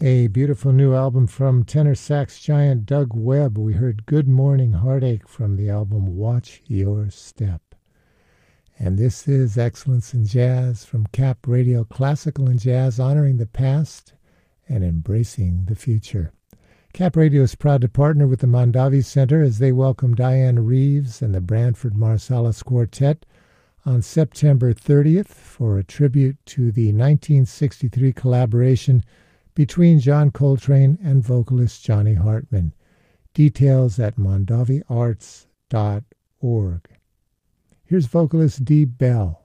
A beautiful new album from tenor sax giant Doug Webb. We heard Good Morning Heartache from the album Watch Your Step. And this is Excellence in Jazz from Cap Radio, classical and jazz, honoring the past and embracing the future. Cap Radio is proud to partner with the Mondavi Center as they welcome Diane Reeves and the Branford Marsalis Quartet on September 30th for a tribute to the 1963 collaboration between John Coltrane and vocalist Johnny Hartman. Details at mondaviarts.org. Here's vocalist Dee Bell.